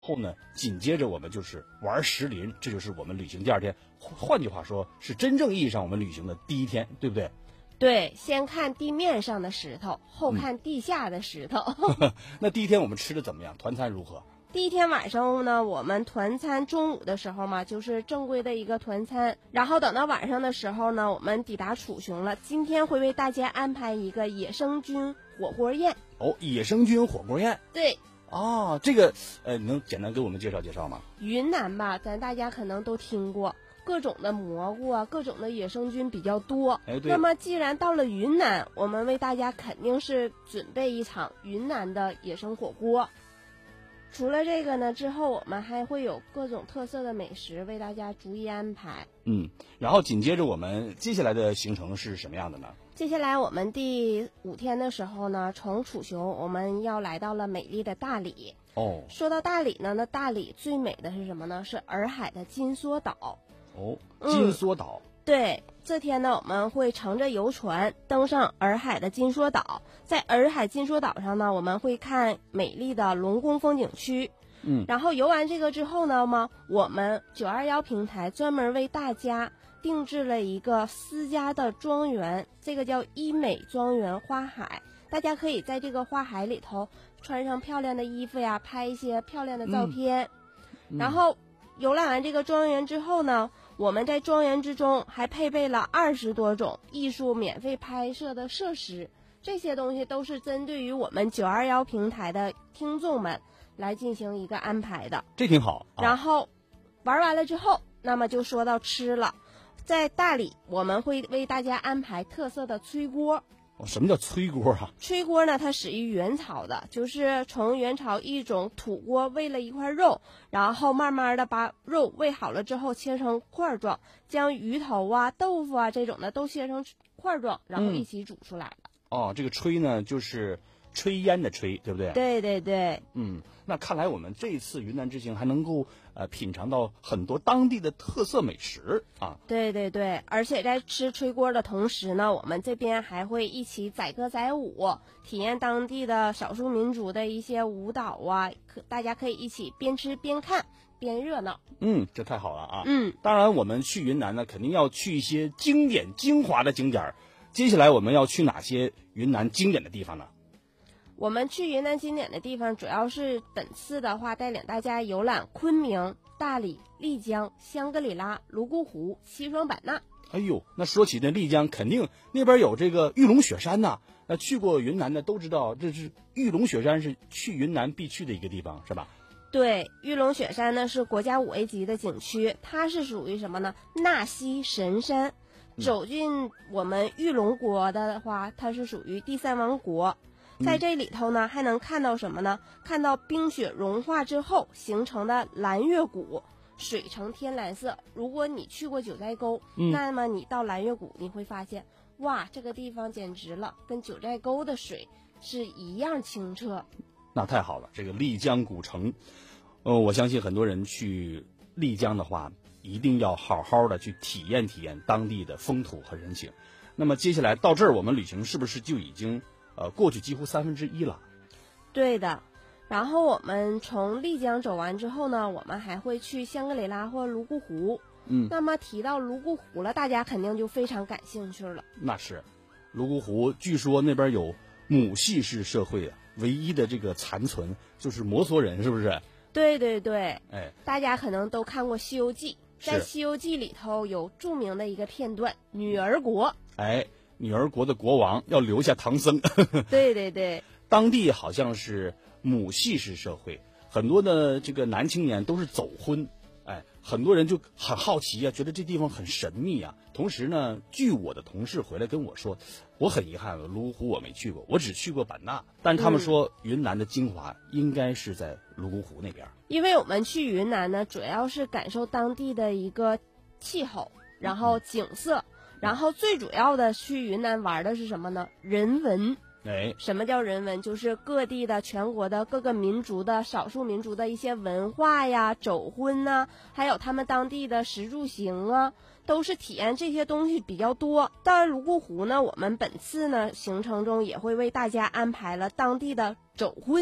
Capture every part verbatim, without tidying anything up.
后呢，紧接着我们就是玩石林，这就是我们旅行第二天。换句话说，是真正意义上我们旅行的第一天，对不对？ 对，先看地面上的石头，后看地下的石头。 嗯、那第一天我们吃的怎么样？团餐如何？ 第一天晚上呢，我们团餐中午的时候嘛，就是正规的一个团餐。然后等到晚上的时候呢，我们抵达楚雄了。今天会为大家安排一个野生菌火锅宴。 哦，野生菌火锅宴。 对。 哦，这个呃，你能简单给我们介绍介绍吗？ 云南吧，咱大家可能都听过，各种的蘑菇啊，各种的野生菌比较多。 哎，对。 那么既然到了云南，我们为大家肯定是准备一场云南的野生火锅。除了这个呢，之后我们还会有各种特色的美食为大家逐一安排。 嗯，然后紧接着我们接下来的行程是什么样的呢？ 接下来我们第五天的时候呢，从楚雄我们要来到了美丽的大理。 哦， 说到大理呢，那大理最美的是什么呢？是洱海的金梭岛。 哦，金梭岛。 嗯，对，这天呢，我们会乘着游船登上洱海的金梭岛。在洱海金梭岛上呢，我们会看美丽的龙宫风景区。 嗯， 然后游完这个之后呢嘛，我们九二幺平台专门为大家定制了一个私家的庄园，这个叫医美庄园花海。大家可以在这个花海里头穿上漂亮的衣服呀，拍一些漂亮的照片。嗯嗯、然后游览完这个庄园之后呢，我们在庄园之中还配备了二十多种艺术免费拍摄的设施，这些东西都是针对于我们九二幺平台的听众们来进行一个安排的， 这挺好。 啊、然后玩完了之后，那么就说到吃了。在大理，我们会为大家安排特色的炊锅。 哦，什么叫炊锅啊？ 炊锅呢，它始于元朝的，就是从元朝一种土锅煨了一块肉，然后慢慢的把肉煨好了之后切成块状，将鱼头啊、豆腐啊这种的都切成块状，然后一起煮出来的。 嗯、哦，这个炊呢，就是炊烟的炊，对不对？ 对对对。 嗯，那看来我们这次云南之行还能够呃品尝到很多当地的特色美食啊。 对对对，而且在吃炊锅的同时呢，我们这边还会一起载歌载舞，体验当地的少数民族的一些舞蹈啊，可大家可以一起边吃边看边热闹。 嗯，这太好了啊。 嗯， 当然我们去云南呢，肯定要去一些经典精华的景点。接下来我们要去哪些云南经典的地方呢？ 我们去云南经典的地方，主要是本次的话带领大家游览昆明、大理、丽江、香格里拉、泸沽湖、西双版纳。 哎呦，那说起那丽江，肯定那边有这个玉龙雪山呐、啊。那去过云南的都知道，这是玉龙雪山是去云南必去的一个地方，是吧？ 对，玉龙雪山呢是国家五 A 级的景区，它是属于什么呢？纳西神山。走进我们玉龙国的话，它是属于第三王国。在这里头呢，还能看到什么呢？看到冰雪融化之后形成的蓝月谷，水呈天蓝色。如果你去过九寨沟，嗯、那么你到蓝月谷，你会发现，哇，这个地方简直了，跟九寨沟的水是一样清澈。 那太好了，这个丽江古城，呃，我相信很多人去丽江的话，一定要好好的去体验体验当地的风土和人情。那么接下来到这儿，我们旅行是不是就已经？呃，过去几乎三分之一了。 对的，然后我们从丽江走完之后呢，我们还会去香格里拉或泸沽湖。 嗯， 那么提到泸沽湖了，大家肯定就非常感兴趣了。 那是，泸沽湖据说那边有母系式社会啊，唯一的这个残存就是摩梭人，是不是？ 对对对， 哎， 大家可能都看过《西游记》，在《西游记》里头有著名的一个片段，女儿国。 哎。女儿国的国王要留下唐僧。 对对对， 当地好像是母系式社会，很多的这个男青年都是走婚，哎，很多人就很好奇啊，觉得这地方很神秘啊。同时呢，据我的同事回来跟我说，我很遗憾，泸沽湖我没去过，我只去过版纳，但他们说云南的精华应该是在泸沽湖那边。 因为我们去云南呢，主要是感受当地的一个气候，然后景色。嗯，然后最主要的去云南玩的是什么呢？人文。 哎， 什么叫人文？就是各地的全国的各个民族的少数民族的一些文化呀、走婚呐、啊，还有他们当地的食住行啊，都是体验这些东西比较多。到泸沽湖呢，我们本次呢行程中也会为大家安排了当地的走婚。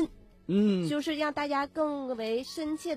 嗯， 就是让大家更为深切的